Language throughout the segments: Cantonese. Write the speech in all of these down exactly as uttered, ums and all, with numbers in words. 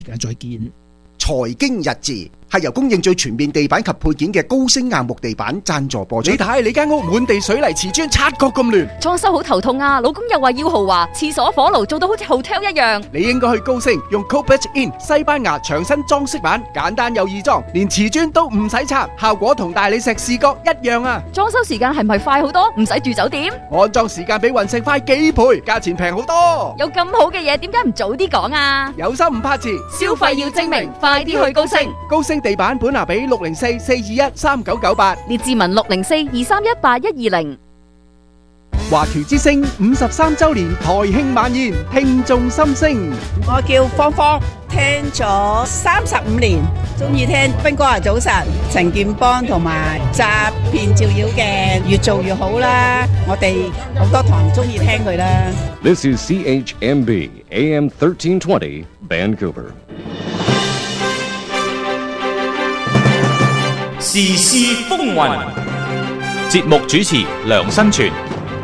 間再見。 財經日誌係由供應最全面地板及配件嘅高升硬木地板贊助播出。 你睇你間屋滿地水泥瓷磚，察覺咁亂， 裝修好頭痛啊！老公又話要豪華，廁所火爐做到好似 hotel 一樣。 你應該去高升，用 Copet In 西班牙牆身裝飾板，簡單又易裝，連瓷磚都唔使拆，效果同大理石視覺一樣啊！ 裝修時間係咪快好多？唔使住酒店？ 安裝時間比雲石快幾倍，價錢平好多。 有咁好嘅嘢，點解唔早啲講啊？ 有心唔怕遲， 消費要精明，快啲去高升。 高升地板本拿比六零四四二一三九九八， 列志文六零四二三一八一二零。 華僑之聲五十三周年台慶晚宴，聽眾心聲。 我叫芳芳，聽咗三十五年，中意聽斌哥啊早晨，陳建邦同埋詐騙照妖嘅，越做越好啦。我哋好多堂中意聽佢啦。 This is C H M B A M thirteen twenty Vancouver。 時事風雲，節目主持梁新全。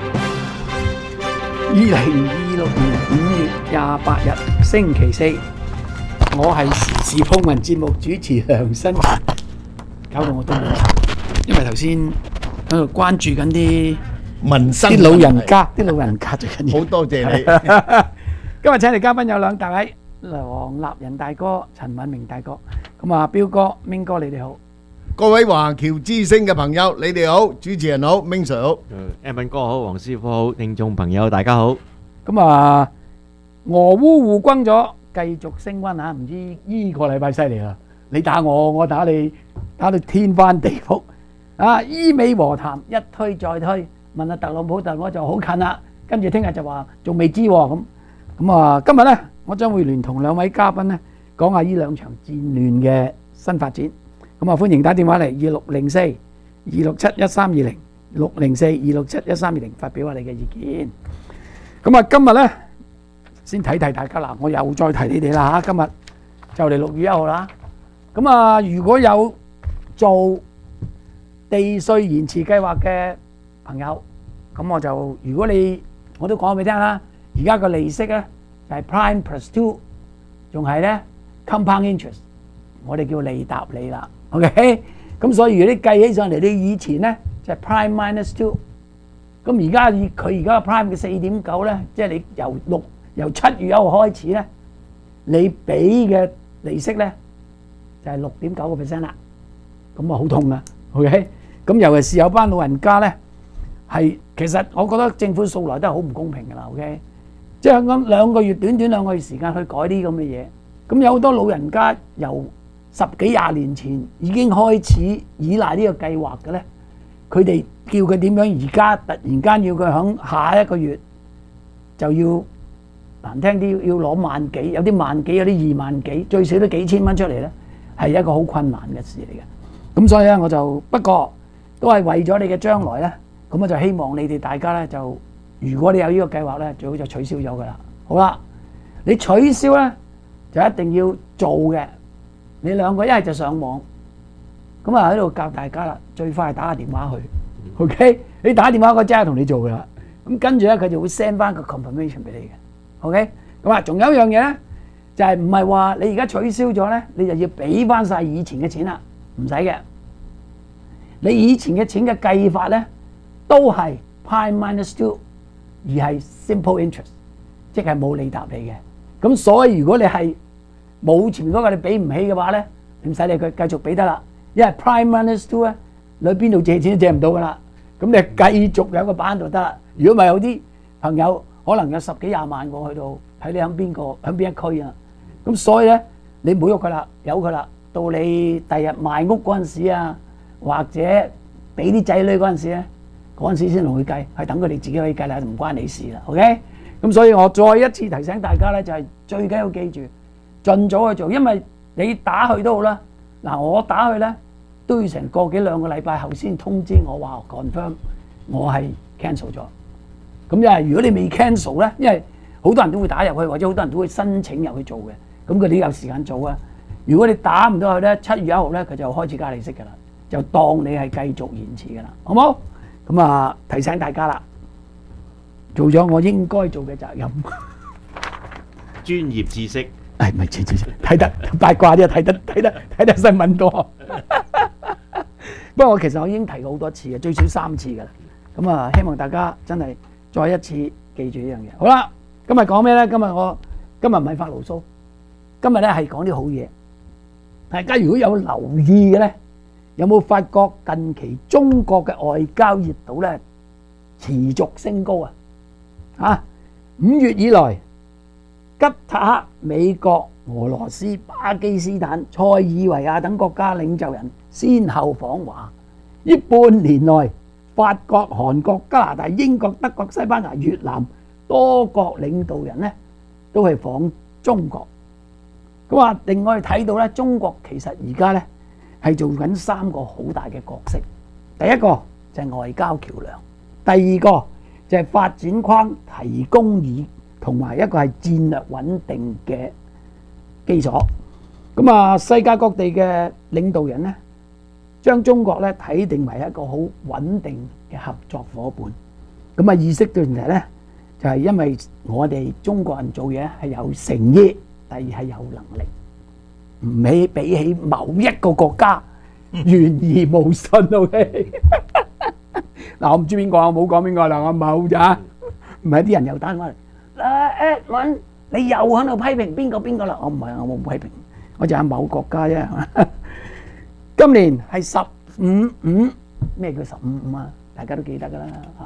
二零二六年五月廿八日星期四，我係時事風雲節目主持梁新全，搞到我都冇因為頭先喺度關注緊啲民生啲老人家，啲老人家最緊要。 好多謝你。 今日請嚟嘉賓有兩大位，黃立仁大哥、陳敏明大哥。咁啊，彪哥、明哥，你哋好。 各位華僑之聲嘅朋友，你哋好，主持人好，明 Sir 好 ，Evan 哥好，黃師傅好，聽眾朋友大家好。 咁啊，俄烏互轟咗，繼續升溫嚇，唔知依個禮拜犀利啦！你打我，我打你，打到天翻地覆啊！伊美和談一推再推，問阿特朗普，特朗普就好近啦。跟住聽日就話仲未知喎咁。咁啊，今日咧，我將會聯同兩位嘉賓咧，講下呢兩場戰亂嘅新發展。咁啊，歡迎打電話嚟二六零四二六七一三二零六零四二六七一三二零發表下你嘅意見。咁啊，今日咧先提提大家啦，我又再提你哋啦嚇。今日就嚟六月一號啦。咁啊，如果有做地稅延遲計劃嘅朋友，咁我就如果你我都講俾你聽啦，而家個利息咧就係 prime plus two，仲係咧 compound interest，我哋叫利搭利啦。OK， 咁所以如果你計起上嚟，你以前咧就係 prime minus two， 咁而家以佢而家個 prime 嘅四點九咧，即係你由六由七月一號開始咧，你俾嘅利息咧就係六點九個 percent 啦，咁啊好痛啊 ，OK， 咁尤其是有班老人家咧，係其實我覺得政府素來都係好唔公平㗎啦 ，OK， 即係咁兩個月短短兩個月時間去改啲咁嘅嘢，咁有好多老人家由十幾廿年前已經開始依賴呢個計劃嘅咧，佢哋叫佢點樣？而家突然間要佢響下一個月就要難聽啲要攞萬幾，有啲萬幾，有啲二萬幾，最少都幾千蚊出嚟咧，係一個好困難嘅事嚟嘅。咁所以咧，我就不過都係為咗你嘅將來咧，咁我就希望你哋大家咧就，如果你有呢個計劃咧，最好就取消咗佢啦。好啦，你取消咧就一定要做嘅。你兩個一係就上網，咁啊喺度教大家啦。最快係打個電話去 ，OK？ 你打電話佢即刻同你做噶啦。咁跟住咧，佢就會 send 翻個 confirmation 俾你嘅 ，OK？ 咁啊，仲有一樣嘢咧，就係唔係話你而家取消咗咧，你就要俾翻晒以前嘅錢啦，唔使嘅。你以前嘅錢嘅計法咧，都係 prime minus two， 而係 simple interest， 即係冇利搭利嘅。咁所以如果你係冇前面嗰個你俾唔起嘅話咧，你唔使理佢，繼續俾得啦。因為 prime minus two 咧，你去邊度借錢都借唔到噶啦。咁你繼續有個版就得啦。如果唔係有啲朋友可能有十幾廿萬個去到睇你喺邊個喺邊一區啊。咁所以咧，你唔好喐佢啦，由佢啦。到你第日賣屋嗰陣時啊，或者俾啲仔女嗰陣時咧，嗰陣時先同佢計，係等佢哋自己可以計啦，唔關你事啦。OK？ 咁所以我再一次提醒大家咧，就係最緊要記住。盡早去做，因為你打去都好啦。嗱，我打去咧都要成個幾兩個禮拜後先通知我話 confirm 我係 cancel 咗。咁因為如果你未 cancel 咧，因為好多人都會打入去，或者好多人都會申請入去做嘅，咁佢哋有時間做啊。如果你打唔到去咧，七月一號咧佢就開始加利息㗎啦，就當你係繼續延遲㗎啦，好冇？咁啊，提醒大家啦，做咗我應該做嘅責任。 專業知識， 誒唔係，前前睇得八卦啲，睇得睇得睇得新聞多。不過我其實我已經提過好多次嘅，最少三次㗎啦。咁啊，希望大家真係再一次記住呢樣嘢。好啦，今日講咩咧？今日我今日唔係發牢騷，今日咧係講啲好嘢。大家如果有留意嘅咧，有冇發覺近期中國嘅外交熱度咧持續升高啊？啊，五月以來，吉塔克、美國、俄羅斯、巴基斯坦、塞爾維亞等國家領袖人先後訪華。呢半年內，法國、韓國、加拿大、英國、德國、西班牙、越南多國領導人咧都係訪中國。咁啊，另外睇到咧，中國其實而家咧係做緊三個好大嘅角色。第一個就係外交橋梁，第二個就係發展框提供以同埋一個係戰略穩定嘅基礎。咁啊，世界各地嘅領導人咧，將中國咧睇定為一個好穩定嘅合作伙伴。咁啊，意識到嚟咧，就係因為我哋中國人做嘢係有誠意。第二係有能力，唔比比起某一個國家懸而無信。OK， 嗱我唔知邊個，我冇講邊個啦，我冇咋，唔係啲人又打翻嚟，誒誒，你又喺度批評邊個邊個啦？我唔係，我冇批評，我就係某國家啫。今年係十五五，咩叫十五五啊？大家都記得㗎啦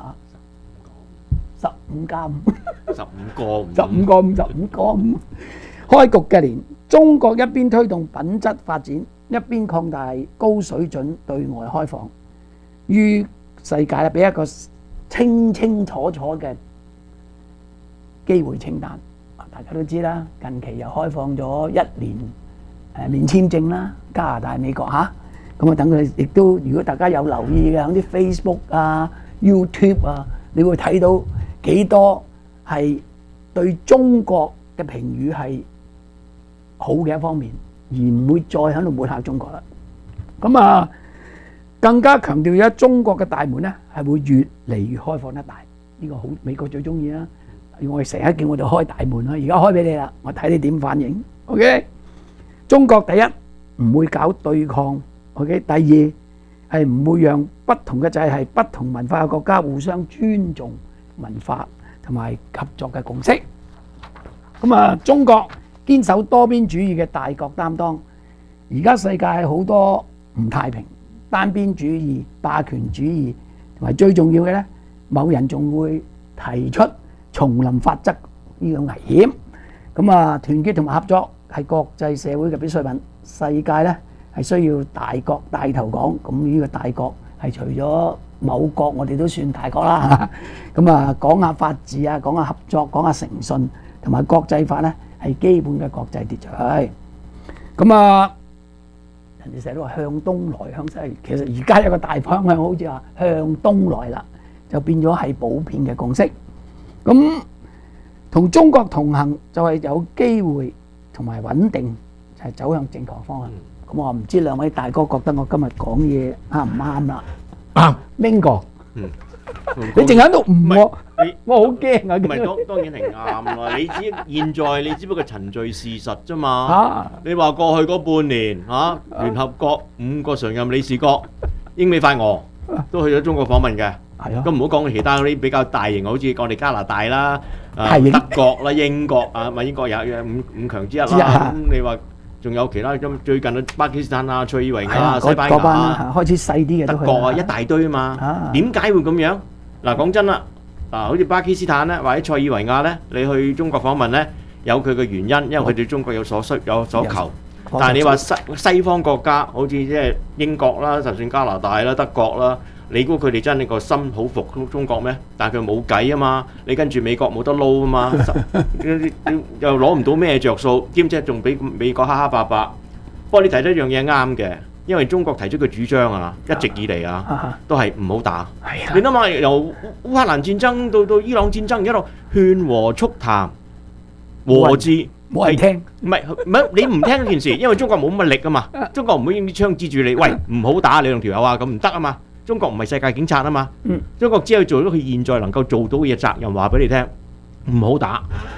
嚇，十五加五， 十五個五， 十五個五，十五個五。開局嘅年，中國一邊推動品質發展，一邊擴大高水準對外開放，於世界咧俾一個清清楚楚嘅機會清單。大家都知啦，近期又開放咗一年誒免簽證啦，加拿大、美國嚇。咁啊，等佢亦都，如果大家有留意嘅，喺啲 Facebook 啊、YouTube 啊，你會睇到幾多係對中國嘅評語係好嘅一方面，而唔會再喺度抹黑中國啦。咁啊，更加強調而家中國嘅大門咧係會越嚟越開放得大。呢個好美國最中意啦。我哋成日叫我哋開大門啦，而家開俾你啦，我睇你點反應。OK， 中國第一唔會搞對抗。OK， 第二係唔會讓不同嘅制係不同文化嘅國家互相尊重文化同埋合作嘅共識。咁啊，中國堅守多邊主義嘅大國擔當，而家世界好多唔太平，單邊主義、霸權主義，同埋最重要嘅呢，某人仲會提出叢林法則呢個危險。咁啊，團結同埋合作係國際社會嘅必需品。世界呢係需要大國帶頭講，咁呢個大國係除咗某國，我哋都算大國啦。咁啊，講下法治啊，講下合作，講下誠信。同埋國際法咧係基本嘅國際秩序。咁啊，人哋成日都話向東來向西嚟，其實而家有個大方向，好似話向東來啦，就變咗係普遍嘅共識。咁同中國同行就係有機會同埋穩定，就係走向正確方向。咁我唔知兩位大哥覺得我今日講嘢啱唔啱啦？啱，邊個？你淨喺度唔我，我好驚啊！ 唔係當當然係啱啦。你只現在你只不過陳敘事實啫嘛。你話過去嗰半年嚇，聯合國五個常任理事國英美法俄都去咗中國訪問嘅。係啊。咁唔好講其他嗰啲比較大型，好似我哋加拿大啦、誒德國啦、英國啊，咪英國有有五五強之一啦。咁你話仲有其他咁最近嘅巴基斯坦啊、塞爾維亞啊、西班牙啊， 開始細啲嘅德國啊，一大堆啊嘛。點解會咁樣？嗱，講真啦，嗱，好似巴基斯坦咧，或者塞爾維亞咧，你去中國訪問咧，有佢嘅原因，因為佢對中國有所需、有所求。但係你話西西方國家，好似即係英國啦，就算加拿大啦、德國啦，你估佢哋真係個心好服中國咩？但係佢冇計啊嘛，你跟住美國冇得撈啊嘛，又攞唔到咩着數，兼且仲俾美國蝦蝦霸霸。不過你提出一樣嘢啱嘅。因為中國提出嘅主張啊，一直以嚟啊，都係唔好打。你諗下，由烏克蘭戰爭到到伊朗戰爭，一路勸和促談，和字冇人聽。 唔係唔係，你唔聽件事，因為中國冇乜力啊嘛。中國唔會用啲槍指住你，喂，唔好打你兩條友啊，咁唔得啊嘛。中國唔係世界警察啊嘛。中國只係做咗佢現在能夠做到嘅責任，話俾你聽，唔好打。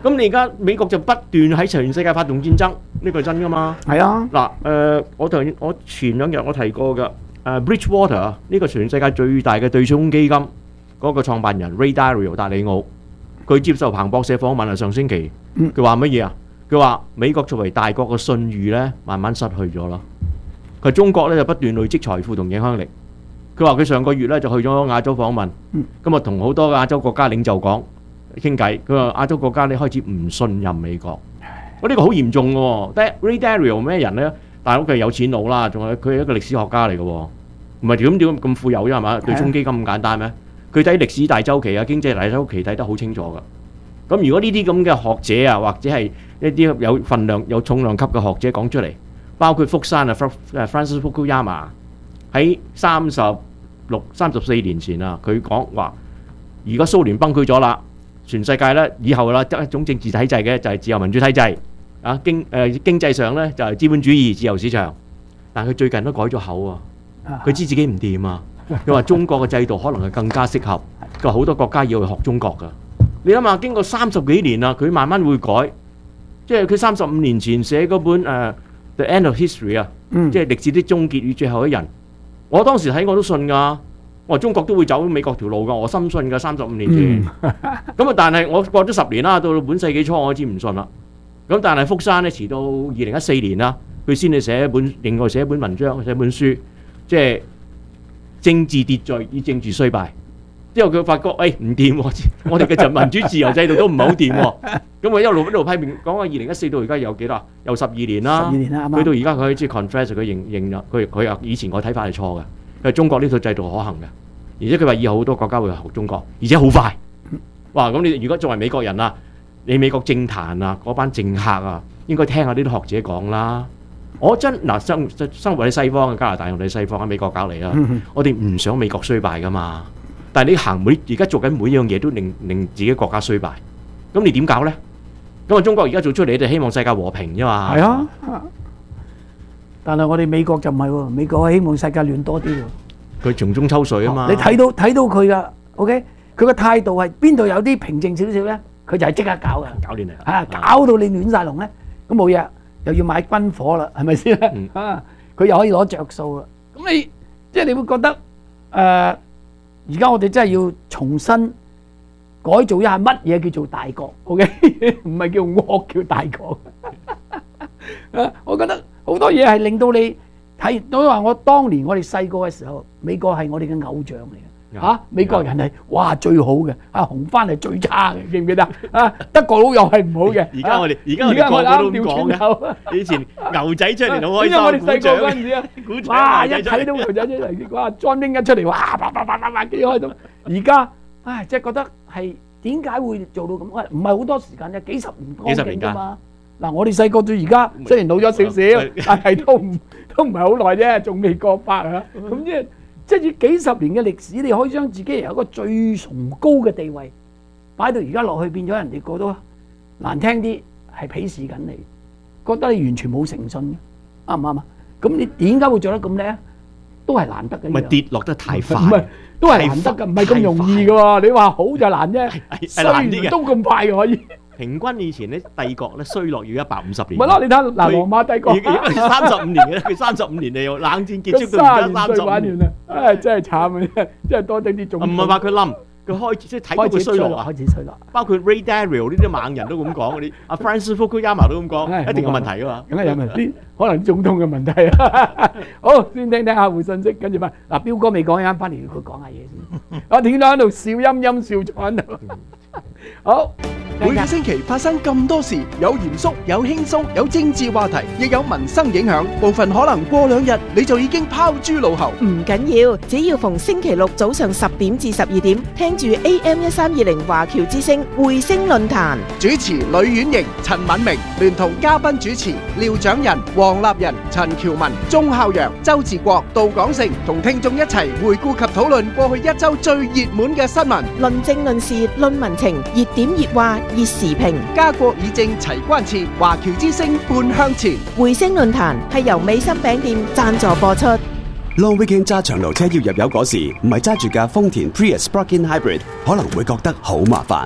咁你而家美國就不斷喺全世界發動戰爭，呢個係真噶嘛？ 係啊。 嗱，誒，我頭我前兩日我提過嘅，誒 Bridgewater 呢個全世界最大嘅對沖基金嗰個創辦人 Ray Dalio 達里奧，佢接受彭博社訪問啊，上星期佢話乜嘢啊？佢話美國作為大國嘅信譽咧，慢慢失去咗啦。佢中國咧就不斷累積財富同影響力。佢話佢上個月咧就去咗亞洲訪問，咁啊同好多亞洲國家領袖講傾偈。佢話亞洲國家咧開始唔信任美國，我呢個好嚴重嘅喎。Ray Dalio 咩人咧？大佬佢係有錢佬啦，仲係佢係一個歷史學家嚟嘅喎，唔係點點咁富有啫係嘛？對沖基金咁簡單咩？佢睇歷史大周期啊，經濟大周期睇得好清楚㗎。咁如果呢啲咁嘅學者啊，或者係一啲有份量、有重量級嘅學者講出嚟，包括福山啊 ，Francis Fukuyama 喺三十六、三十四年前啊，佢講話，而家蘇聯崩潰咗啦，全世界咧以後啦得一種政治體制嘅就係自由民主體制啊，經誒、呃、經濟上咧就係資本主義自由市場，但係佢最近都改咗口啊，佢知自己唔掂啊，佢話中國嘅制度可能係更加適合，佢話好多國家要去學中國㗎。你諗下，經過三十幾年啦，佢慢慢會改，即係佢三十五年前寫嗰本誒、uh, The End of History 啊、嗯，即係歷史的終結與最後一人。我當時睇我都信㗎，我話中國都會走美國條路㗎，我深信㗎。三十五年前，咁啊、嗯，但係我過咗十年啦，到本世紀初我開始唔信啦。咁但係福山咧，遲到二零一四年啦，佢先至寫一本，另外寫一本文章，寫一本書，即係政治秩序與政治衰敗。之後佢發覺，誒唔掂喎，我哋嘅就民主自由制度都唔係好掂喎。咁我一路一路批評，講話二零一四到而家有幾多？有十二年啦。十二年啦，啱啱。佢到而家佢即係 confess，佢認認咗，佢佢又以前個睇法係錯嘅。佢話中國呢套制度可行嘅，而且佢話以後好多國家會學中國，而且好快。哇！咁你如果作為美國人啊，你美國政壇啊嗰班政客啊，應該聽下呢啲學者講啦。我真嗱生生活喺西方嘅加拿大，我哋西方喺美國搞嚟啦。我哋唔想美國衰敗噶嘛。但係你行每而家做緊每樣嘢都令令自己國家衰敗，咁你點搞咧？咁啊中國而家做出嚟就希望世界和平啫嘛。係啊， 但係我哋美國就唔係喎，美國希望世界亂多啲喎。 佢從中抽水啊嘛。 你睇到睇到佢噶 ，OK，佢個態度係邊度有啲平靜少少咧？佢就係即刻搞噶， 搞亂嚟啊，搞到你亂晒龍咧，咁冇嘢，又要買軍火啦，係咪先？啊，佢又可以攞着數啦。咁你即係你會覺得誒？而家我哋真係要重新改造一下乜嘢叫做大國 ，OK？ 唔係叫惡叫大國。啊，我覺得好多嘢係令到你睇到話，我當年我哋細個嘅時候，美國係我哋嘅偶像嚟嘅嚇，美國人係哇最好嘅，啊紅番係最差嘅，記唔記得啊？德國佬又係唔好嘅。 而家我哋而家我哋個個都咁講嘅。以前牛仔出嚟好開心， 我哋細個嗰陣時啊， 鼓掌， 哇！一睇到牛仔出嚟，哇！John Wayne一出嚟，哇！啪啪啪啪啪幾開心。而家唉，即係覺得係點解會做到咁？喂，唔係好多時間啫，幾十年光景㗎嘛。嗱，我哋細個到而家雖然老咗少少，但係都唔都唔係好耐啫，仲未過百啊。咁即係即係以幾十年嘅歷史，你可以將自己由一個最崇高嘅地位擺到而家落去，變咗人哋覺得難聽啲係鄙視緊你，覺得你完全冇誠信嘅，啱唔啱啊？咁你點解會做得咁叻？都係難得嘅。 唔係跌落得太快， 唔係都係難得嘅，唔係咁容易嘅喎。你話好就難啫，衰都咁快嘅可以。 平均以前咧帝國咧衰落要一百五十年。 咪咯，你睇嗱羅馬帝國， 而家三十五年嘅，佢三十五年嚟又冷戰結束到而家三十五年啦。 唉，真係慘啊！真係多啲啲種。 唔係話佢冧，佢開始即係睇到佢衰落啊。 開始衰落。 包括 Ray Dalio 呢啲猛人都咁講嗰啲，阿 Francis Fukuyama 都咁講，一定有問題噶嘛。 梗係有問題，可能總統嘅問題啊。好，先聽聽客戶信息，跟住翻嗱，彪哥未講啱，翻嚟佢講下嘢先。我點解喺度笑陰陰笑咗喺度？好。 每個星期發生咁多事，有嚴肅，有輕鬆，有政治話題，亦有民生影響。部分可能過兩日你就已經拋諸腦後。 唔緊要，只要逢星期六早上十點至十二點，聽住 A M 一三二零華僑之聲匯聲論壇， 主持呂婉瑩、陳敏明，聯同嘉賓主持廖長仁、黃立仁、陳喬文、鐘孝陽、周志國、杜廣成，同聽眾一齊回顧及討論過去一週最熱門嘅新聞， 論政論事論民情，熱點熱話熱時評， 家國議政齊關切，華僑之聲半向前。 匯聲論壇係由美心餅店贊助播出。 Long Weekend 揸長途車要入油嗰時，唔係揸住架豐田 Prius Plug-in Hybrid，可能會覺得好麻煩。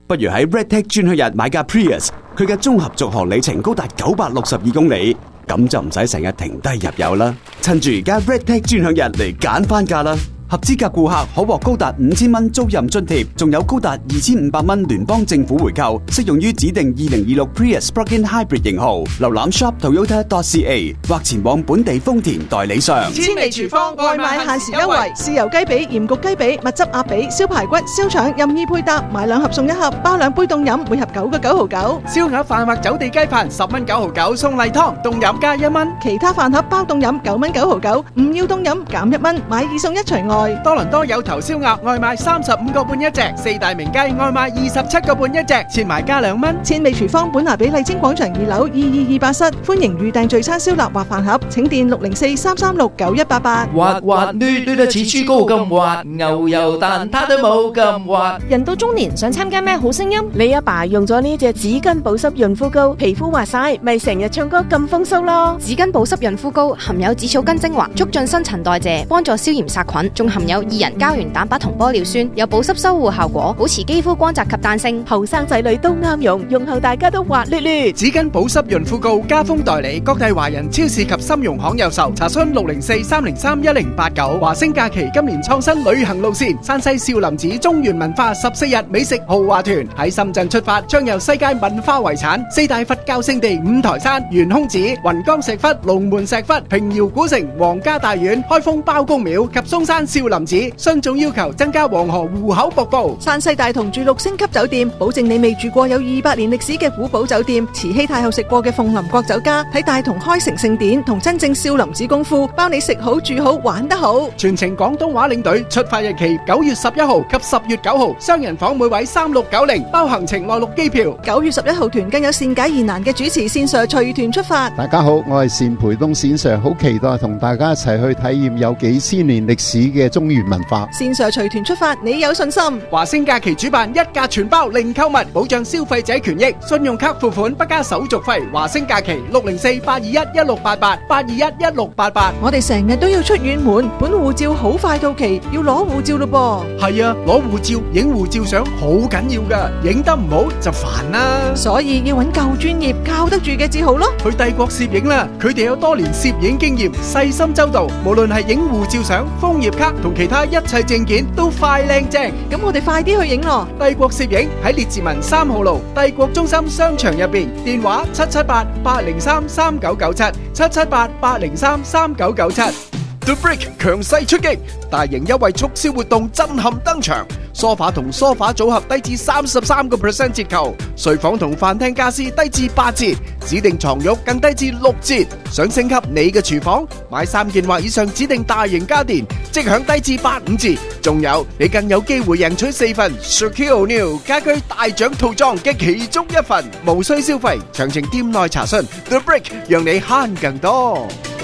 不如喺 Redtech 專享日買架 Prius， 佢嘅綜合續航里程高達九百六十二公里，咁就唔使成日停低入油啦。趁住而家 Redtech 專享日嚟揀翻價啦！合資格顧客可獲高達五千蚊租賃津貼，仲有高達二千五百蚊聯邦政府回購，適用於指定二零二六 Prius Plug-in Hybrid 型號。瀏覽 shop toyota dot c a 或前往本地豐田代理商。 千里廚房外賣限時優惠，豉油雞髀、鹽焗雞髀、蜜汁鴨髀、燒排骨、燒腸任意配搭，買兩盒送一盒，包兩杯凍飲，每盒九個九毫九。 燒鴨飯或走地雞飯十蚊九毫九，送例湯凍飲加一蚊。 其他飯盒包凍飲九蚊九毫九，唔要凍飲減一蚊，買二送一除外。 多倫多有頭燒鴨外賣三十五個半一隻，四大名雞外賣二十七個半一隻，切埋加兩蚊。 千味廚房本拿比麗晶廣場二樓二二二八室，歡迎預訂聚餐燒臘或飯盒，請電六零四三三六九一八八。 滑滑捋捋得似豬膏咁滑，牛油蛋撻都冇咁滑。 人到中年想參加咩好聲音？ 你阿爸用咗呢隻紙巾保濕潤膚膏，皮膚滑晒，咪成日唱歌咁風騷咯。 紙巾保濕潤膚膏含有紫草根精華，促進新陳代謝，幫助消炎殺菌，仲含有二人膠原蛋白同玻尿酸，有保濕修護效果，保持肌膚光澤及彈性。 後生仔女都啱用，用後大家都滑捋捋。 紙巾保濕潤膚膏加封代理，各大華人超市及深融行有售。查詢六零四三零三一零八九。華星假期今年創新旅行路線，山西少林寺中原文化十四日美食豪華團喺深圳出發，將由世界文化遺產、四大佛教聖地五台山、懸空寺、雲岡石窟、龍門石窟、平遙古城、皇家大院、開封包公廟及嵩山少林寺。信眾要求增加黃河戶口瀑布。 山西大同住六星級酒店，保證你未住過有二百年歷史嘅古堡酒店，慈禧太后食過嘅鳳林國酒家，睇大同開城聖典同真正少林寺功夫，包你食好住好玩得好。 全程廣東話領隊，出發日期九月十一號及十月九號，雙人房每位三六九零，包行程內陸機票。 九月十一號團更有善解疑難嘅主持線上隨團出發。 大家好，我係單培東線上，好期待同大家一齊去體驗有幾千年歷史嘅中原文化。 線上隨團出發，你有信心？ 華星假期主辦一價全包零購物，保障消費者權益，信用卡付款不加手續費。華星假期六零四八二一一六八八八二一一六八八。 我哋成日都要出遠門，本護照好快到期，要攞護照咯噃。係啊，攞護照影護照相好緊要噶，影得唔好就煩啦。 所以要揾夠專業、靠得住嘅至好咯。 去帝國攝影啦，佢哋有多年攝影經驗，細心周到，無論係影護照相、楓葉卡同其他一切證件都快靚正。 咁我哋快啲去影咯。 帝國攝影喺列治文三號路帝國中心商場入邊，電話七七八八零三三九九七七七八八零三三九九七。The Brick 強勢出擊，大型優惠促銷活動震撼登場。梳化同梳化組合低至三十三個 percent 折扣，睡房同飯廳家私低至八折，指定床褥更低至六折。想升級你嘅廚房，買三件或以上指定大型家電，即享低至八五折。仲有，你更有機會贏取四份 Shaquille O'Neal 家居大獎套裝嘅其中一份，無需消費。詳情店內查詢。The Brick 讓你慳更多。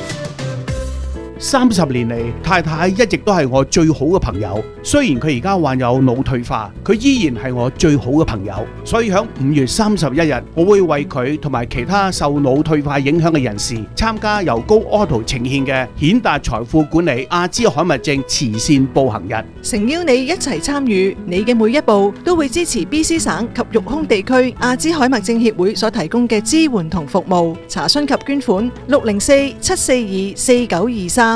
三十年嚟，太太一直都係我最好嘅朋友。雖然佢而家患有腦退化，佢依然係我最好嘅朋友。所以喺五月三十一日，我會為佢同埋其他受腦退化影響嘅人士參加由高 Auto 呈獻嘅顯達財富管理阿茲海默症慈善步行日， 誠邀你一齊參與。你嘅每一步都會支持 B C 省及育空地區阿茲海默症協會所提供嘅支援同服務。查詢及捐款六零四七四二四九二三。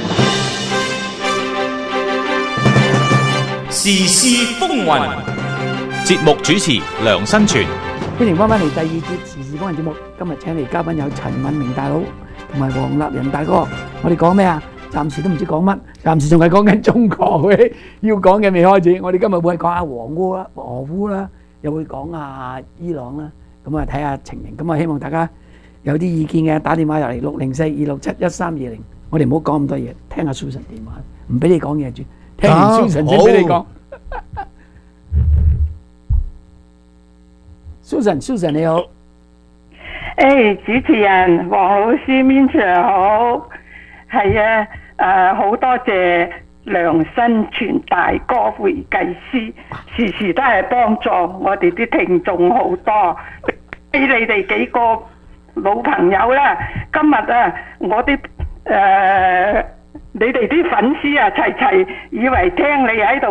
時事風雲，節目主持梁新全。 歡迎翻返嚟第二節時事風雲節目。今日請嚟嘉賓有陳敏明大佬同埋黃立仁大哥。我哋講咩啊？暫時都唔知講乜，暫時仲係講緊中國嘅，要講嘅未開始。我哋今日會講下俄烏啦、俄烏啦，又會講下伊朗啦。咁啊睇下情形。咁啊希望大家有啲意見嘅打電話入嚟六零四二六七一三二零。我哋唔好講咁多嘢，聽下 Susan 電話，唔俾你講嘢住，聽完 Susan 先俾你講。Susan，Susan 你好。 誒，主持人黃老師，Mister好，係啊，誒好多謝梁新全大哥會計師，時時都係幫助我哋啲聽眾好多，俾你哋幾個老朋友啦。今日啊，我啲誒、呃，你哋啲粉絲啊，齊齊以為聽你喺度發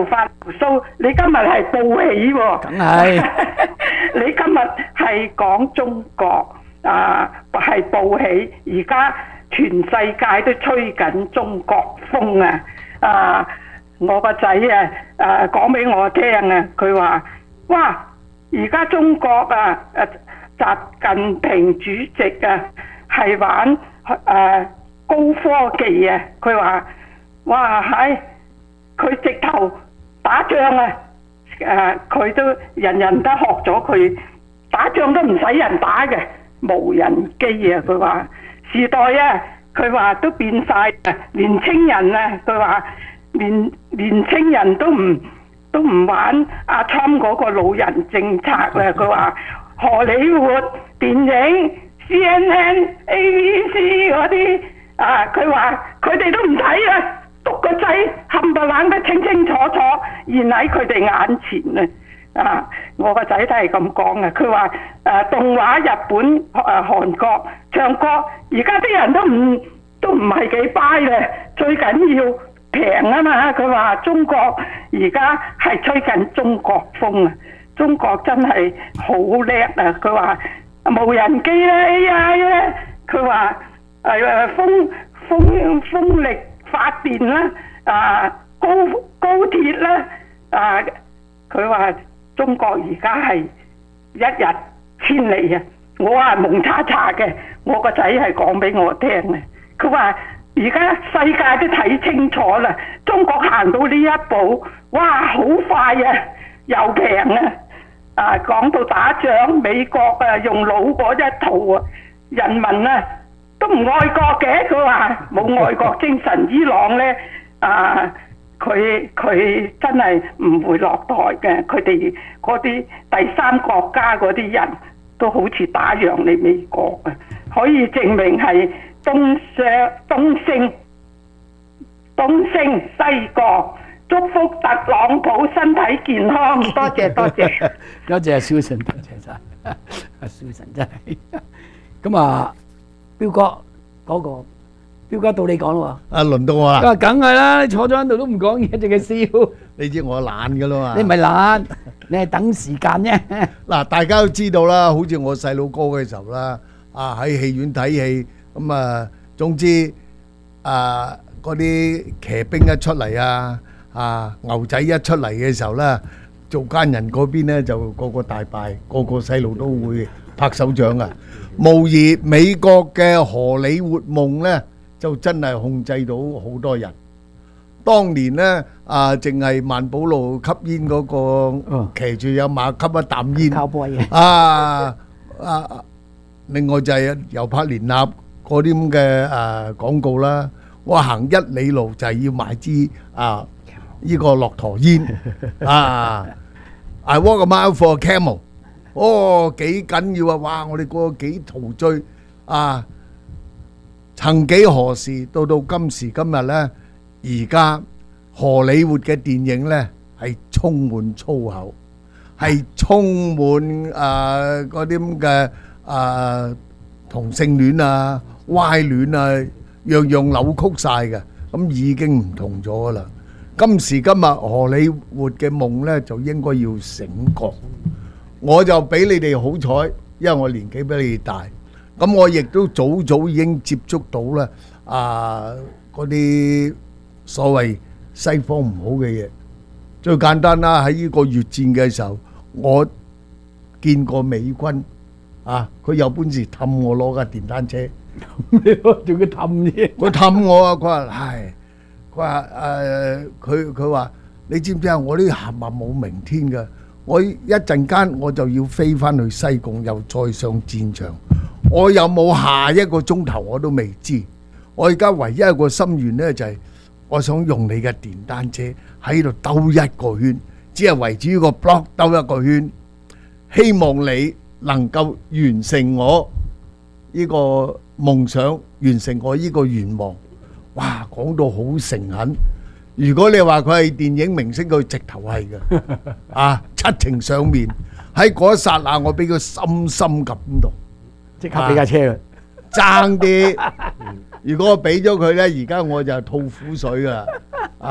蘇，你今日係報喜喎， 梗係你今日係講中國啊，係報喜，而家全世界都吹緊中國風啊！啊，我個仔啊，誒講俾我聽啊，佢話：哇！而家中國啊，誒習近平主席啊，係玩誒高科技啊！佢話：哇係，佢直頭打仗啊！誒佢都人人都學咗佢打仗都唔使人打嘅無人機啊！佢話時代啊，佢話都變曬啊！年青人啊，佢話年年青人都唔都唔玩阿侵嗰個老人政策啦！佢話荷里活電影、C N N、A B C 嗰啲啊，佢話佢哋都唔睇啊！篤個掣冚唪唥都清清楚楚現喺佢哋眼前啊！啊，我個仔都係咁講啊！佢話誒動畫日本誒、呃、韓國唱歌，而家啲人都唔都唔係幾 buy 咧，最緊要平啊嘛！佢話中國而家係吹緊中國風啊！中國真係好叻啊！佢話無人機咧 A I 咧，佢話誒風風風力發電啦，啊高高鐵啦，啊佢話中國而家係一日千里啊！我係蒙查查嘅，我個仔係講俾我聽嘅。佢話而家世界都睇清楚啦，中國行到呢一步，哇好快啊，又平啊！啊講到打仗，美國啊用老嗰一套啊，人民啊都唔愛國嘅，佢話冇愛國精神。伊朗呢，啊，佢佢真係唔會落台嘅，佢哋嗰啲第三國家嗰啲人都好似打贏你美國啊，可以證明係東上東升東升西降。祝福特朗普身體健康，多謝多謝， 多謝阿蕭神，多謝晒阿蕭神真係。咁啊，彪哥嗰個，彪哥到你講咯喎。 啊，輪到我啦。 啊，梗係啦，你坐咗喺度都唔講嘢，淨係笑。 你知我懶噶啦嘛。 你唔係懶，你係等時間啫。 嗱，大家都知道啦，好似我細佬哥嘅時候啦，啊喺戲院睇戲，咁啊，總之啊嗰啲騎兵一出嚟啊。啊牛仔一出嚟嘅時候咧，做奸人嗰邊咧就個個大敗，個個細路都會拍手掌啊！無疑美國嘅荷里活夢咧，就真係控制到好多人。當年咧啊，淨係萬寶路吸煙嗰個騎住有馬吸一啖煙，啊啊！另外就係又拍連納嗰啲咁嘅誒廣告啦。我行一里路就係要買支啊〜呢個駱駝煙啊 ！I walk a mile for a camel。哦，幾緊要啊！哇！我哋過幾陶醉啊！曾幾何時到到今時今日呢？而家荷里活嘅電影呢係充滿粗口，係充滿誒嗰啲咁嘅誒同性戀啊、歪戀啊，樣樣扭曲晒嘅，咁已經唔同咗噶啦。今時今日荷里活嘅夢呢，就應該要醒覺。我就比你哋好彩，因為我年紀比你哋大，咁我亦都早早已經接觸到啦啊嗰啲所謂西方唔好嘅嘢。最簡單啦，喺呢個越戰嘅時候，我見過美軍啊，佢有本事氹我攞架電單車， 仲要氹啫？ 佢氹我啊！佢話唉。佢話誒，佢佢話你知唔知啊？我呢行話冇明天㗎，我一陣間我就要飛翻去西貢，又再上戰場。我有冇下一個鐘頭我都未知。我而家唯一一個心願呢，就係、是、我想用你嘅電單車喺度兜一個圈，只係圍住呢個 block 兜一個圈，希望你能夠完成我呢個夢想，完成我呢個願望。哇，講到好誠懇。如果你話佢係電影明星，佢直頭係嘅啊，七情上面喺嗰一剎那，我俾佢深深感動， 即刻俾架車佢， 爭啲。如果我俾咗佢咧，而家我就吐苦水噶啦啊！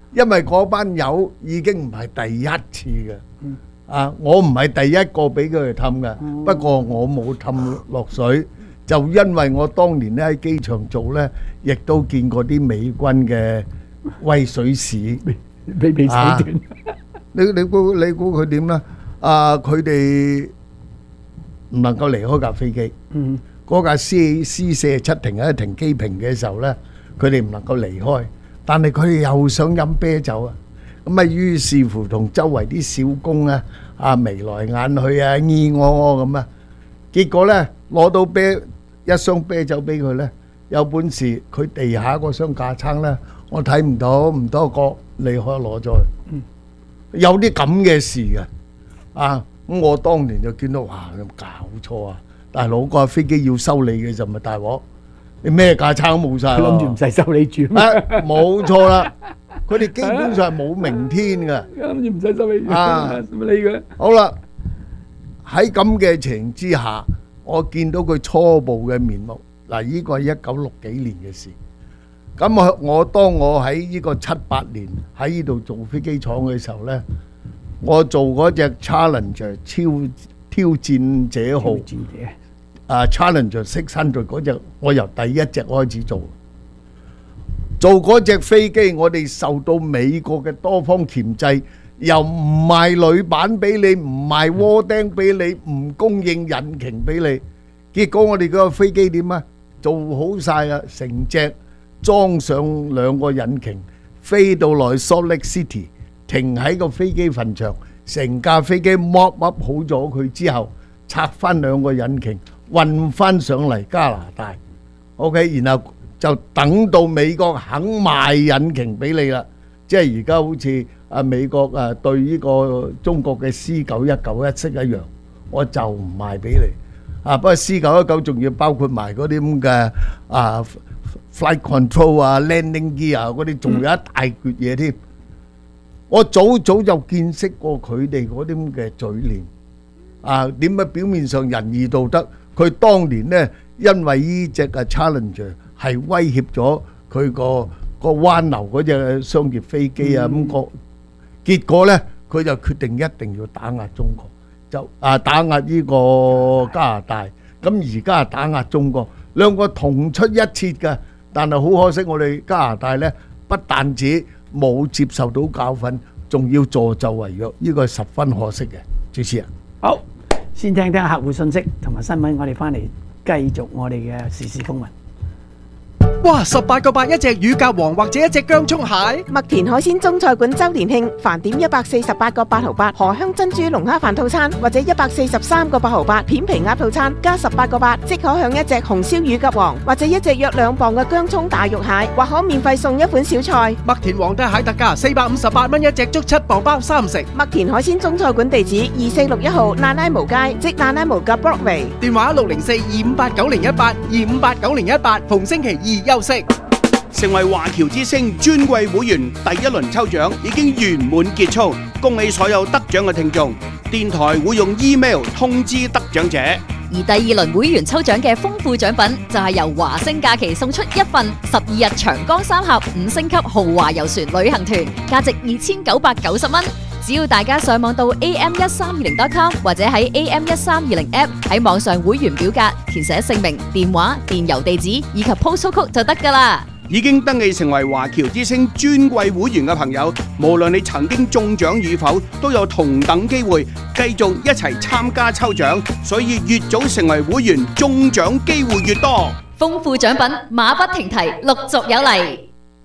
因為嗰班友已經唔係第一次嘅。啊，我唔係第一個俾佢哋氹嘅，不過我冇氹落水，就因為我當年咧喺機場做咧，亦都見過啲美軍嘅威水史， 俾俾手段。 你你估你估佢點咧？啊，佢哋唔能夠離開架飛機。 嗯， 嗰架 C C 四十七停喺停機坪嘅時候咧，佢哋唔能夠離開，但係佢哋又想飲啤酒啊！咁啊，於是乎同周圍啲小工啊，啊眉來眼去啊，咿我我咁啊，結果咧攞到啤一箱啤酒俾佢咧，有本事佢地下嗰箱架撐咧，我睇唔到，唔多覺你可以攞咗去。 嗯， 有啲咁嘅事嘅，啊咁我當年就見到哇，有冇搞錯啊！大佬個飛機要收你嘅就咪大鑊，你咩架撐都冇晒， 佢諗住唔使收你住， 冇錯啦。佢哋基本上係冇明天嘅， 諗住唔使收你住， 啊， 乜理佢？ 好啦，喺咁嘅情形之下，我見到佢初步嘅面目。嗱，呢個係一九六幾年嘅事。咁我我當我喺呢個七八年喺呢度做飛機廠嘅時候咧，我做嗰隻 Challenger 超挑戰者號，啊 Challenger six hundred嗰隻，我由第一隻開始做。做嗰隻飛機，我哋受到美國嘅多方鉗制，又唔賣鋁板俾你，唔賣窩釘俾你，唔供應引擎俾你。結果我哋嗰個飛機點啊？做好晒啦，成隻裝上兩個引擎，飛到來 Salt Lake City，停喺個飛機墳場，成架飛機 mop up 好咗佢之後，拆翻兩個引擎，運翻上嚟加拿大。OK， 然後就等到美國肯賣引擎俾你啦，即係而家好似啊美國啊對呢個中國嘅 C 九一九一式一樣，我就唔賣俾你啊。不過 C 九一九仲要包括埋嗰啲咁嘅啊 flight control 啊 landing gear 啊嗰啲，仲有一大橛嘢添。我早早就見識過佢哋嗰啲咁嘅嘴臉啊，點解表面上仁義道德，佢當年呢因為呢隻啊 Challenger。係威脅咗佢個個灣流嗰隻商業飛機啊，咁個結果咧，佢就決定一定要打壓中國，就啊打壓呢個加拿大。咁而家打壓中國，兩個同出一轍嘅，但係好可惜，我哋加拿大咧不但止冇接受到教訓，仲要助紂為虐，呢個係十分可惜嘅。主持人， 好，先聽聽客戶信息同埋新聞，我哋翻嚟繼續我哋嘅時事風雲。 哇！十八個八一隻乳鴿王或者一隻薑葱蟹， 麥田海鮮中菜館周年慶，飯點一百四十八個八毫八，荷香珍珠龍蝦飯套餐，或者一百四十三個八毫八片皮鴨套餐，加十八個八，即可享一隻紅燒乳鴿王，或者一隻約兩磅嘅薑葱大肉蟹，或可免費送一款小菜。 麥田皇帝蟹特價四百五十八蚊一隻，足七磅包三食。 麥田海鮮中菜館地址二四六一號那拉無街，即那拉無嘅 Broadway。 電話六零四二五八九零一八二五八九零一八，逢星期二休息。 成為華僑之星尊貴會員第一輪抽獎已經圓滿結束，恭喜所有得獎嘅聽眾。電台會用 email 通知得獎者。 而第二輪會員抽獎嘅豐富獎品就係由華星假期送出一份十二日長江三峽五星級豪華遊船旅行團，價值二千九百九十蚊。只要大家上網到 A M 一三二零 dot com 或者喺 A M 一三二零 app 喺網上會員表格填寫姓名、電話、電郵地址以及 postal code 就得㗎啦。 已經登記成為華僑之星尊貴會員嘅朋友，無論你曾經中獎與否，都有同等機會繼續一齊參加抽獎，所以越早成為會員，中獎機會越多。 豐富獎品馬不停蹄，陸續有嚟。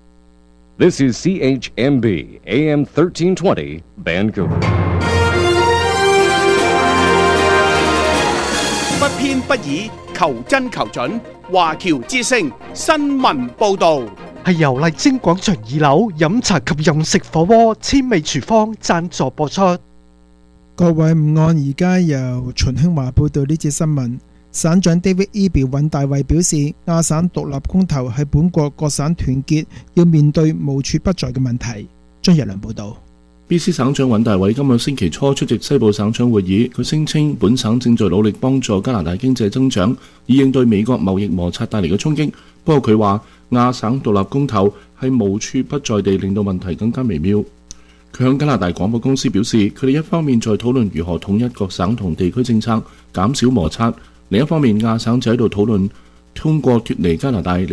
This is C H M B A M thirteen twenty Vancouver。 不偏不倚，求真求準。華僑之聲新聞報道係由麗晶廣場二樓飲茶及飲食火鍋千味廚房贊助播出。 各位午安，而家由秦興華報道呢節新聞。省長 David Eby 尹大衛表示，亞省獨立公投係本國各省團結要面對無處不在嘅問題。張日良報道。 B C 省長尹大偉今個星期初出席西部省長會議，佢聲稱本省正在努力幫助加拿大經濟增長，以應對美國貿易摩擦帶嚟嘅衝擊。不過佢話亞省獨立公投係無處不在地令到問題更加微妙。佢向加拿大廣播公司表示，佢哋一方面在討論如何統一各省同地區政策，減少摩擦；另一方面亞省就喺度討論通過脫離加拿大